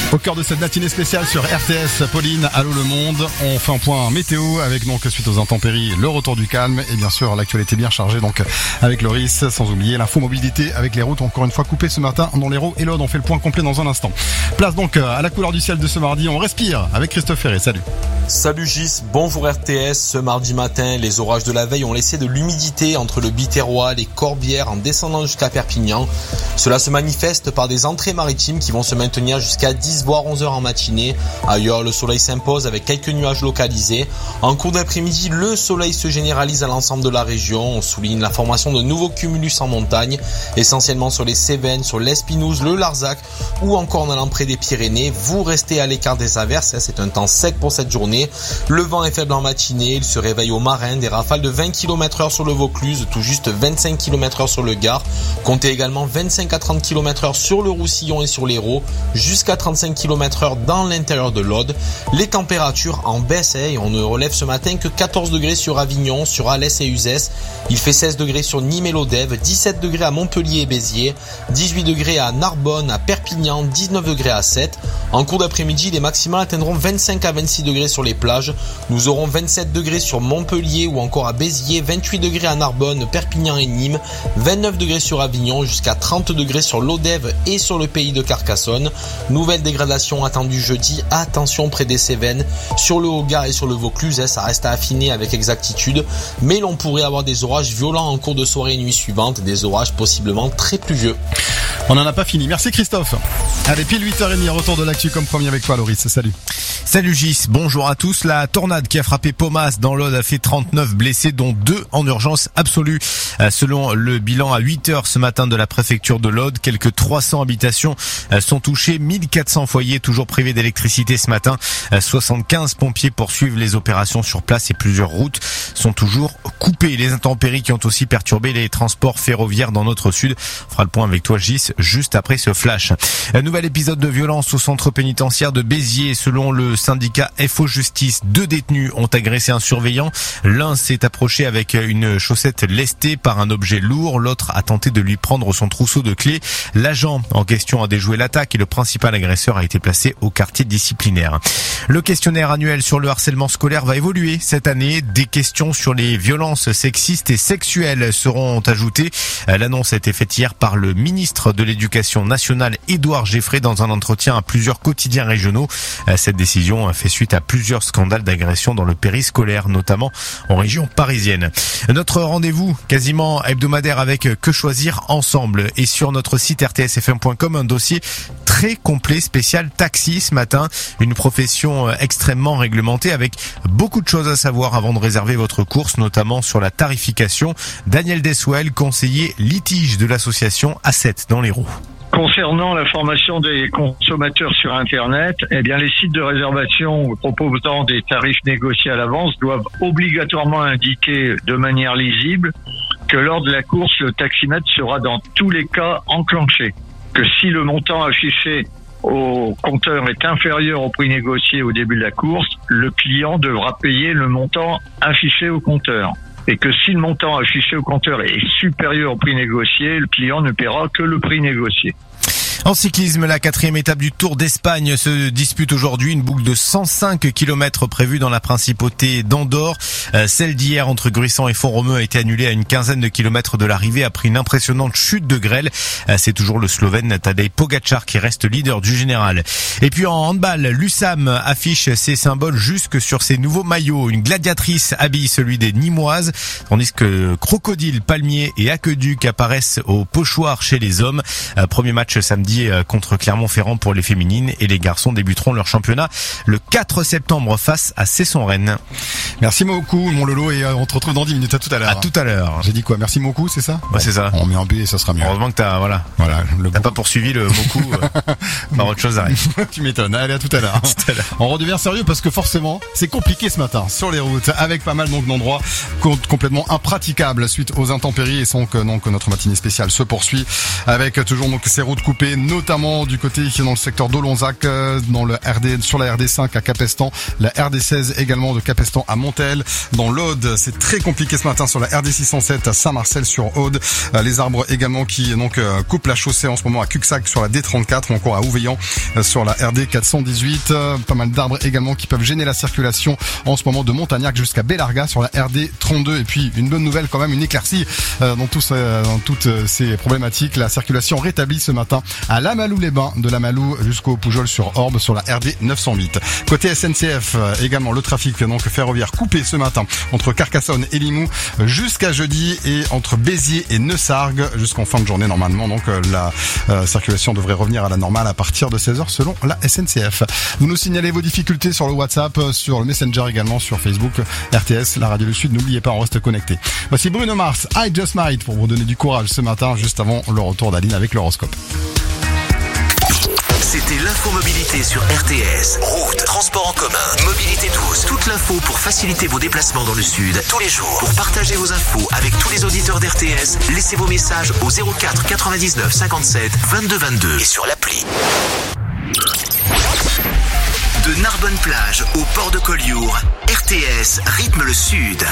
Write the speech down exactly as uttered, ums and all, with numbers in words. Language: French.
Au cœur de cette matinée spéciale sur R T S, Pauline, allô le monde. On fait un point météo avec donc suite aux intempéries, le retour du calme et bien sûr l'actualité bien chargée donc avec Loris, sans oublier l'info mobilité avec les routes encore une fois coupées ce matin dans l'Hérault et l'Aude. On fait le point complet dans un instant. Place donc à la couleur du ciel de ce mardi. On respire avec Christophe Ferré. Salut. Salut Gis, bonjour R T S. Ce mardi matin, les orages de la veille ont laissé de l'humidité entre le Biterrois, les Corbières en descendant jusqu'à Perpignan. Cela se manifeste par des entrées maritimes qui vont se maintenir jusqu'à dix voire onze heures en matinée. Ailleurs, le soleil s'impose avec quelques nuages localisés. En cours d'après-midi, le soleil se généralise à l'ensemble de la région. On souligne la formation de nouveaux cumulus en montagne, essentiellement sur les Cévennes, sur l'Espinouse, le Larzac ou encore en allant près des Pyrénées. Vous restez à l'écart des averses, c'est un temps sec pour cette journée. Le vent est faible en matinée, il se réveille au Marin, des rafales de vingt kilomètres heure sur le Vaucluse, tout juste vingt-cinq kilomètres heure sur le Gard. Comptez également vingt-cinq à trente kilomètres heure sur le Roussillon et sur l'Hérault, jusqu'à trente-cinq kilomètres heure dans l'intérieur de l'Aude. Les températures en baisse et on ne relève ce matin que quatorze degrés sur Avignon, sur Alès et Uzès. Il fait seize degrés sur Nîmes et Lodève, dix-sept degrés à Montpellier et Béziers, dix-huit degrés à Narbonne, à Perpignan, dix-neuf degrés à Sète. En cours d'après-midi, les maximales atteindront vingt-cinq à vingt-six degrés sur les plages. Nous aurons vingt-sept degrés sur Montpellier ou encore à Béziers, vingt-huit degrés à Narbonne, Perpignan et Nîmes, vingt-neuf degrés sur Avignon, jusqu'à trente degrés sur Lodève et sur le pays de Carcassonne. Nouvelle dégradation attendue jeudi, attention près des Cévennes, sur le Haut-Gard et sur le Vaucluse, ça reste à affiner avec exactitude, mais l'on pourrait avoir des orages violents en cours de soirée et nuit suivante, des orages possiblement très pluvieux. On n'en a pas fini, merci Christophe. Allez, pile huit heures trente, retour de l'actu comme premier avec toi Loris, salut. Salut Gis, bonjour à tous. La tornade qui a frappé Paumas dans l'Aude a fait trente-neuf blessés, dont deux en urgence absolue. Selon le bilan à huit heures ce matin de la préfecture de l'Aude, quelques trois cents habitations sont touchées, mille quatre cents foyers toujours privés d'électricité ce matin. soixante-quinze pompiers poursuivent les opérations sur place et plusieurs routes sont toujours coupées. Les intempéries qui ont aussi perturbé les transports ferroviaires dans notre sud. On fera le point avec toi Gis juste après ce flash. Un nouvel épisode de violence au centre pénitentiaire de Béziers. Selon le syndicat F O Justice, deux détenus ont agressé un surveillant. L'un s'est approché avec une chaussette lestée par un objet lourd. L'autre a tenté de lui prendre son trousseau de clés. L'agent en question a déjoué l'attaque et le principal agresseur a été placé au quartier disciplinaire. Le questionnaire annuel sur le harcèlement scolaire va évoluer cette année. Des questions sur les violences sexistes et sexuelles seront ajoutées. L'annonce a été faite hier par le ministre de l'Éducation nationale, Édouard Geffray, dans un entretien à plusieurs quotidiens régionaux. Cette décision fait suite à plusieurs scandales d'agression dans le périscolaire, notamment en région parisienne. Notre rendez-vous quasiment hebdomadaire avec Que choisir ensemble et sur notre site r t s f m point com, un dossier très complet spécial taxi ce matin, une profession extrêmement réglementée avec beaucoup de choses à savoir avant de réserver votre course, notamment sur la tarification. Daniel Deswell, conseiller litige de l'association A sept dans l'Hérault. Concernant la formation des consommateurs sur Internet, eh bien, les sites de réservation proposant des tarifs négociés à l'avance doivent obligatoirement indiquer de manière lisible que lors de la course, le taximètre sera dans tous les cas enclenché. Que si le montant affiché au compteur est inférieur au prix négocié au début de la course, le client devra payer le montant affiché au compteur. Et que si le montant affiché au compteur est supérieur au prix négocié, le client ne paiera que le prix négocié. En cyclisme, la quatrième étape du Tour d'Espagne se dispute aujourd'hui. Une boucle de cent cinq kilomètres prévue dans la principauté d'Andorre. Euh, celle d'hier entre Gruissan et Font-Romeu a été annulée à une quinzaine de kilomètres de l'arrivée après une impressionnante chute de grêle. Euh, c'est toujours le Slovène Tadej Pogačar qui reste leader du général. Et puis en handball, l'U S A M affiche ses symboles jusque sur ses nouveaux maillots. Une gladiatrice habille celui des Nîmoises, tandis que crocodile, palmier et aqueduc apparaissent au pochoir chez les hommes. Euh, premier match samedi contre Clermont-Ferrand pour les féminines et les garçons débuteront leur championnat le quatre septembre face à Cesson-Rennes. Merci beaucoup mon Lolo et on te retrouve dans dix minutes. À tout à l'heure. À tout à l'heure. J'ai dit quoi? Merci beaucoup, c'est ça? Bah, bon, c'est ça. On met en B et ça sera mieux. Heureusement que t'as, voilà. Voilà. Le t'as pas poursuivi le beaucoup. euh, par autre chose arrive. Tu m'étonnes. Allez, à tout à l'heure. tout à l'heure. On redevient sérieux parce que forcément, c'est compliqué ce matin sur les routes avec pas mal donc d'endroits complètement impraticables suite aux intempéries et donc, donc notre matinée spéciale se poursuit avec toujours donc ces routes coupées. notamment du côté dans le secteur d'Olonzac, dans le R D, sur la R D cinq à Capestan, la R D seize également de Capestan à Montel. Dans l'Aude, c'est très compliqué ce matin sur la R D six cent sept à Saint-Marcel-sur-Aude. Les arbres également qui donc coupent la chaussée en ce moment à Cuxac sur la D trente-quatre ou encore à Ouveillan sur la R D quatre cent dix-huit. Pas mal d'arbres également qui peuvent gêner la circulation en ce moment de Montagnac jusqu'à Bellarga sur la R D trente-deux. Et puis une bonne nouvelle quand même, une éclaircie dans, tous, dans toutes ces problématiques. La circulation rétablie ce matin à Lamalou-les-Bains, de Lamalou jusqu'au Poujol sur Orbe sur la R D neuf cent huit. Côté S N C F également, le trafic donc ferroviaire coupé ce matin entre Carcassonne et Limoux jusqu'à jeudi et entre Béziers et Neussargues jusqu'en fin de journée normalement. Donc la euh, circulation devrait revenir à la normale à partir de seize heures selon la S N C F. Vous nous signalez vos difficultés sur le WhatsApp, sur le Messenger également, sur Facebook, R T S, la radio du Sud. N'oubliez pas, on reste connecté. Voici Bruno Mars, I Just Might pour vous donner du courage ce matin juste avant le retour d'Aline avec l'horoscope. C'était l'infomobilité sur R T S. Route, transport en commun, mobilité douce. Toute l'info pour faciliter vos déplacements dans le Sud tous les jours. Pour partager vos infos avec tous les auditeurs d'R T S, laissez vos messages au zéro quatre quatre-vingt-dix-neuf cinquante-sept vingt-deux vingt-deux et sur l'appli. De Narbonne-Plage au port de Collioure, R T S rythme le Sud.